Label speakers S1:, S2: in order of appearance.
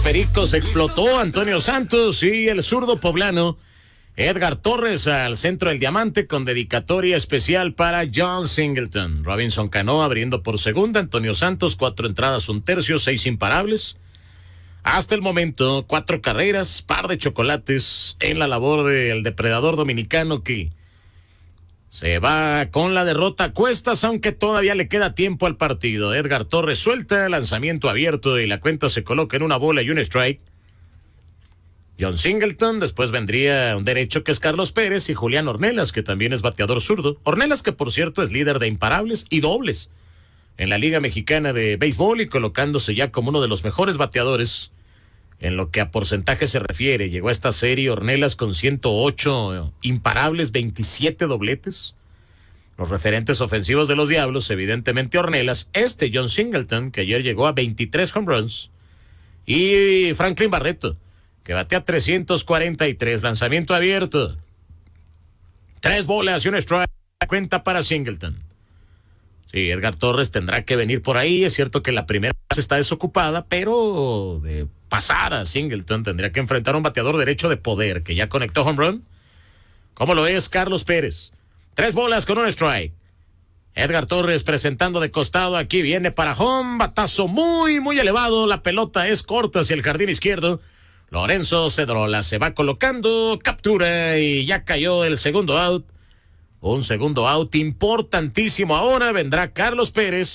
S1: Pericos explotó Antonio Santos y el zurdo poblano Edgar Torres al centro del diamante con dedicatoria especial para John Singleton. Robinson Cano abriendo por segunda, Antonio Santos 4 entradas, 1/3, 6 imparables. Hasta el momento 4 carreras, par de chocolates en la labor del depredador dominicano que se va con la derrota a cuestas, aunque todavía le queda tiempo al partido. Edgar Torres suelta, lanzamiento abierto y la cuenta se coloca en 1 bola y 1 strike. John Singleton, después vendría un derecho que es Carlos Pérez y Julián Ornelas, que también es bateador zurdo. Ornelas, que por cierto es líder de imparables y dobles en la Liga Mexicana de Béisbol y colocándose ya como uno de los mejores bateadores en lo que a porcentaje se refiere. Llegó a esta serie Ornelas con 108 imparables, 27 dobletes. Los referentes ofensivos de los Diablos, evidentemente Ornelas, John Singleton, que ayer llegó a 23 home runs, y Franklin Barreto, que batea 343, lanzamiento abierto. 3 bolas y 1 strike, cuenta para Singleton. Sí, Edgar Torres tendrá que venir por ahí. Es cierto que la primera base está desocupada, pero de pasar a Singleton tendría que enfrentar a un bateador derecho de poder que ya conectó home run. ¿Cómo lo es Carlos Pérez? 3 bolas con 1 strike. Edgar Torres presentando de costado. Aquí viene para home. Batazo muy, muy elevado. La pelota es corta hacia el jardín izquierdo. Lorenzo Cedrola se va colocando, captura y ya cayó el segundo out. Un segundo out importantísimo. Ahora vendrá Carlos Pérez